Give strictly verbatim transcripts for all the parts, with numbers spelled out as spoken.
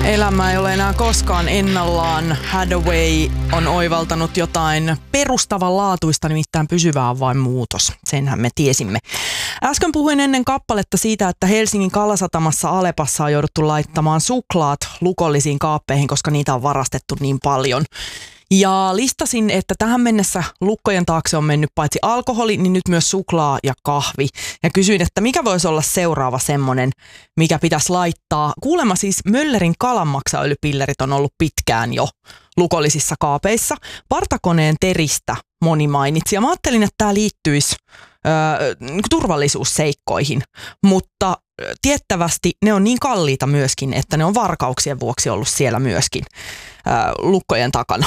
Elämä ei ole enää koskaan ennallaan. Hathaway on oivaltanut jotain perustavanlaatuista, nimittäin pysyvää on vain muutos. Senhän me tiesimme. Äsken puhuin ennen kappaletta siitä, että Helsingin Kalasatamassa Alepassa on jouduttu laittamaan suklaat lukollisiin kaappeihin, koska niitä on varastettu niin paljon. Ja listasin, että tähän mennessä lukkojen taakse on mennyt paitsi alkoholi, niin nyt myös suklaa ja kahvi. Ja kysyin, että mikä voisi olla seuraava semmoinen, mikä pitäisi laittaa. Kuulemma siis Möllerin kalanmaksaöljypillerit on ollut pitkään jo lukollisissa kaapeissa. Partakoneen teristä moni mainitsi. Ja mä ajattelin, että tämä liittyisi ö, turvallisuusseikkoihin, mutta tiettävästi ne on niin kalliita myöskin, että ne on varkauksien vuoksi ollut siellä myöskin ö, lukkojen takana.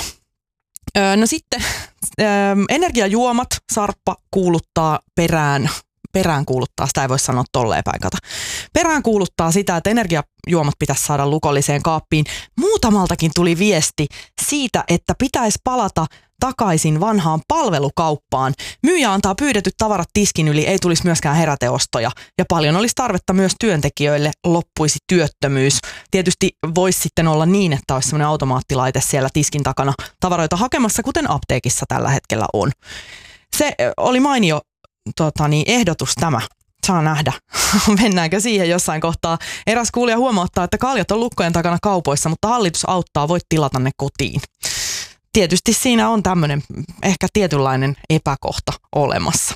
No sitten energiajuomat, Sarppa kuuluttaa perään, perään kuuluttaa, sitä ei voi sanoa tolleen päin kata. Perään kuuluttaa sitä, että energiajuomat pitäisi saada lukolliseen kaappiin. Muutamaltakin tuli viesti siitä, että pitäisi palata takaisin vanhaan palvelukauppaan. Myyjä antaa pyydetyt tavarat tiskin yli, ei tulisi myöskään heräteostoja. Ja paljon olisi tarvetta myös työntekijöille, loppuisi työttömyys. Tietysti voisi sitten olla niin, että olisi sellainen automaattilaite siellä tiskin takana tavaroita hakemassa, kuten apteekissa tällä hetkellä on. Se oli mainio tota niin, ehdotus tämä. Saa nähdä. Mennäänkö siihen jossain kohtaa? Eräs kuulija huomauttaa, että kaljat on lukkojen takana kaupoissa, mutta hallitus auttaa, voit tilata ne kotiin. Tietysti siinä on tämmöinen ehkä tietynlainen epäkohta olemassa.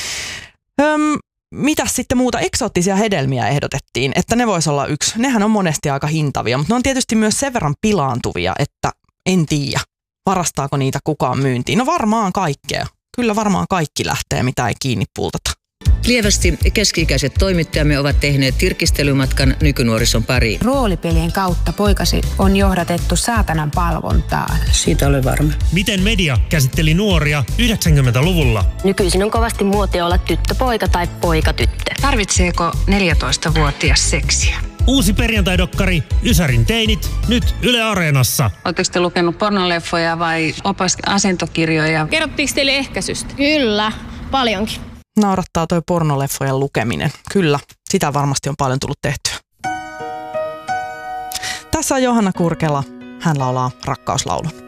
Öm, mitäs sitten muuta? Eksoottisia hedelmiä ehdotettiin, että ne vois olla yksi. Nehän on monesti aika hintavia, mutta ne on tietysti myös sen verran pilaantuvia, että en tiedä, varastaako niitä kukaan myyntiin. No varmaan kaikkea. Kyllä varmaan kaikki lähtee, mitä ei kiinni pultata. Lievästi keski-ikäiset toimittajamme ovat tehneet tirkistelymatkan nykynuorison pariin. Roolipelien kautta poikasi on johdatettu saatanan palvontaan. Siitä olen varma. Miten media käsitteli nuoria yhdeksänkymmentäluvulla? Nykyisin on kovasti muotia olla tyttöpoika tai poikatyttö. Tarvitseeko neljätoistavuotias seksiä? Uusi perjantaidokkari Ysärin teinit, nyt Yle Areenassa. Oletteko te lukenut pornoleffoja vai opas asentokirjoja? Kerrottiinko teille ehkäisystä? Kyllä, paljonkin. Naurattaa toi pornoleffojen lukeminen. Kyllä, sitä varmasti on paljon tullut tehtyä. Tässä on Johanna Kurkela. Hän laulaa rakkauslaulun.